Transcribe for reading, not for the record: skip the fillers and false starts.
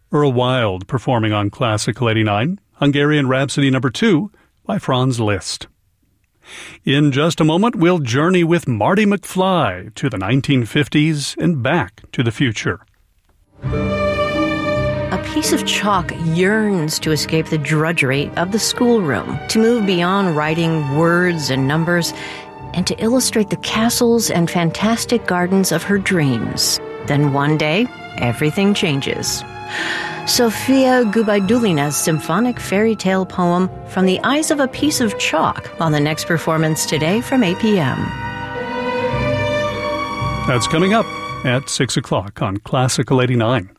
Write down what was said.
Earl Wild performing on Classical 89, Hungarian Rhapsody No. 2 by Franz Liszt. In just a moment, we'll journey with Marty McFly to the 1950s and back to the future. A piece of chalk yearns to escape the drudgery of the schoolroom, to move beyond writing words and numbers, and to illustrate the castles and fantastic gardens of her dreams. Then one day, everything changes. Sofia Gubaidulina's symphonic fairy tale poem From the Eyes of a Piece of Chalk on the next performance today from 8 p.m. That's coming up at 6 o'clock on Classical 89.